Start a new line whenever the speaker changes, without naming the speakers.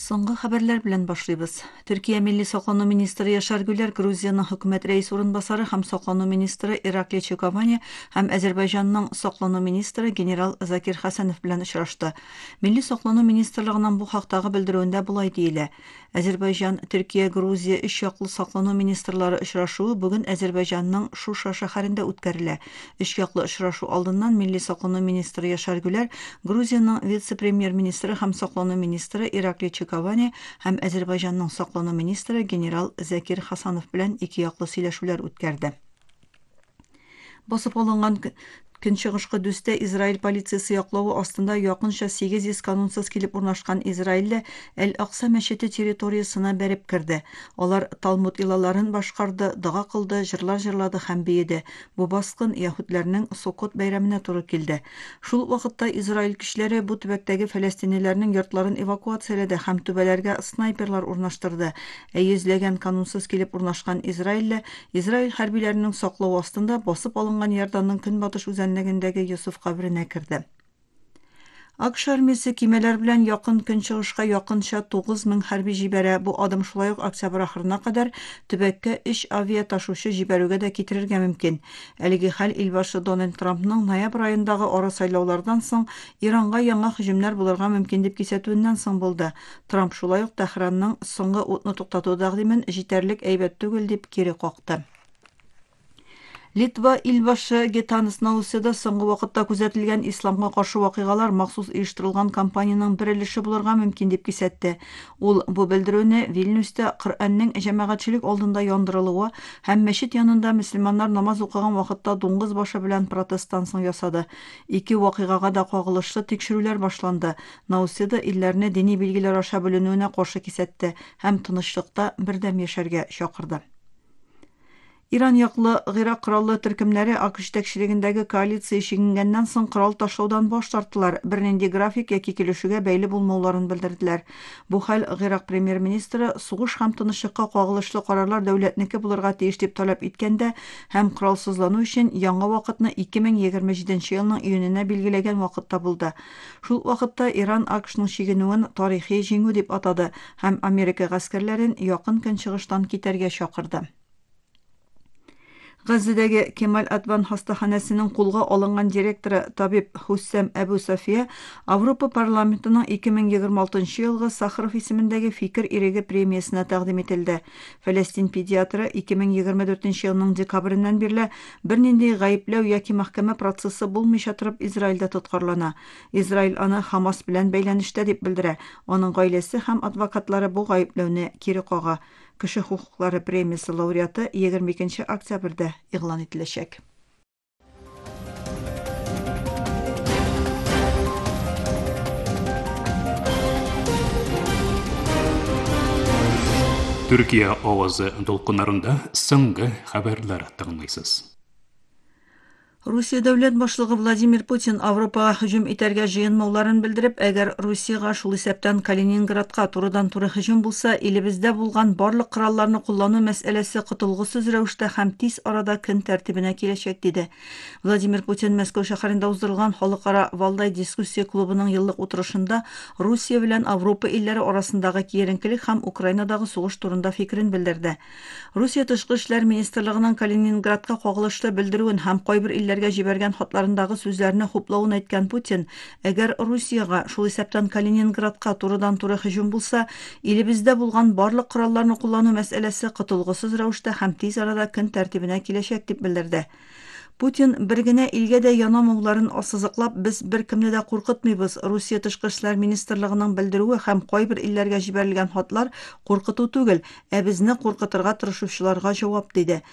Соңгы хәбәрләр белән башлыйбыз. Төркия милли саклану министры Яшар Гүләр Грузияның хөкүмәт рәис урынбасары һәм саклану министры Ираклий Чекованя һәм Азәрбайҗанның саклану министры генерал Закир Хәсәнов белән очрашты. Милли саклану министрлыгының бу хактагы белдерүендә булай диелә. Азәрбайҗан, Төркия, Грузия өч яклы саклану министрлары очрашуы бүген Азәрбайҗанның Шуша шәһәрендә үткәрелә. Өч яклы очрашу алдыннан милли саклану министры Яшар Гүләр Грузияның вице-премьер-министры һәм саклану министры Ираклий Чекованя һәм Азәрбайҗанның саклану министры генерал Закир Хәсәнов белән ике яклы сөйләшүләр үткәрде. Басып алынган Көнчыгышкы Дүстә Израиль полициясе яклавы астында якынча 800 канунсыз килеп урнашкан Израильле Әл-Акса мәчете территориясына бәреп керде. Алар Талмуд илаларын башкарды, дога кылды, җырлар җырлады һәм биеде. Бу баскын яһүдләрнең Суккот бәйрәменә туры килде. Шул вакытта Израиль кешеләре бу төбәктәге фәләстинлеләрнең йортларын эвакуацияләде һәм түбәләргә снайперлар урнаштырды. Йөзләгән канунсыз килеп урнашкан Израильле Израиль хәрбиләренең саклау астында басып алынган Ярданның көнбатыш үзәнлегендәге Йосыф каберенә керде. АКШ армиясе кимәләр белән якын көнчыгышка якынча 9000 хәрби җибәрә. Бу адым шулай ук октябрь ахырына кадәр төбәккә 3 авиа ташучы җибәрүгә дә китерергә мөмкин. Әлеге хәл илбашы Дональд Трампның ноябрь аендагы ара сайлаулардан соң Иранга яңа һөҗүмнәр булырга мөмкин дип кисәтүеннән соң булды. Трамп шулай ук Тәһранның соңгы утны туктату тәкъдимен җитәрлек әйбәт түгел дип кире какты. Литва илбашы Гитанас Науседа соңгы вакытта күзәтелгән исламга каршы вакыйгалар махсус оештырылган кампанияның бер өлеше булырга мөмкин дип кисәтте. Ул бу белдерүне Вильнюста Коръәннең җәмәгатьчелек алдында яндырылуы һәм мәчет янында мөселманнар намаз укыган вакытта дуңгыз башы белән протесттан соң ясады. Ике вакыйгага да кагылышлы тикшерүләр башланды. Науседа илләрне дини билгеләр аша бүленүенә каршы кисәтте һәм тынычлыкта бердәм яшәргә чакырды. Иран яклы Гыйрак кораллы төркемнәре АКШ җитәкчелегендәге коалиция чигенгәннән соң корал ташлаудан баш тарттылар. Бернинди график яки килешүгә бәйле булмауларын белдерделәр. Бу хәл Гыйрак премьер-министры сугыш һәм тынычлыкка кагылышлы карарлар дәүләтнеке булырга тиеш дип таләп иткәндә һәм коралсызлану өчен яңа вакытны 2027 елның июненә билгеләгән вакытта булды. Шул вакытта Иран АКШның чигенүен тарихи җиңү дип атады һәм Америка гаскәрләрен якын көнчыгыштан китәргә чакырды. Газзадагы Кемаль Адван хастаханәсенең кулга алынган директоры табиб Хуссам Әбу Сафия Авропа парламентының 2026 елгы Сахаров исемендәге фикер иреге премиясына тәкъдим ителде. Фәләстин педиатры 2024 елның декабреннән бирле бернинди гаепләү яки мәхкәмә процессы булмыйча торып Израильдә тоткарлана. Израиль аны Хамас белән бәйләнештә дип белдерә. Аның гаиләсе һәм адвокатлары бу гаепләүне кире кага. Кеше хукуклары премиясе лауреаты 22 октябрьдә игълан ителәчәк.
Төркия авазы долкыннарында соңгы хәбәрләр тыңлыйсыз.
Русия дәүләт башлыгы Владимир Путин Авропага һөҗүм итәргә җыенмауларын белдереп, әгәр Русияга шул исәптән Калининградка турыдан-туры һөҗүм булса, илебездә булган барлык коралларны куллану мәсьәләсе котылгысыз рәвештә һәм тиз арада көн тәртибенә киләчәк диде. Владимир Путин Мәскәү шәһәрендә уздырылган халыкара Валдай дискуссия клубының еллык утырышында Русия белән Авропа илләре арасындагы киеренкелек һәм Украинадагы сугыш турында фикерен белдерде. Русия тышкы эшләр министрлыгының Калининградка кагылышлы белдерүен һәм кайбер илләргә җибәргән хатларындагы сүзләрне хуплавын әйткән Путин, әгәр Русияга шул исәптән Калининградка турыдан-туры һөҗүм булса, илебездә булган барлык коралларны куллану мәсьәләсе котылгысыз рәвештә һәм тиз арада көн тәртибенә киләчәк дип белдерде. Путин бер генә илгә дә янамауларын ассызыклап, без беркемне дә куркытмыйбыз. Русия тышкы эшләр министрлыгының белдерүе һәм кайбер илләргә җибәрелгән хатлар куркыту түгел, безне куркытырга тырышучыларга җавап диде.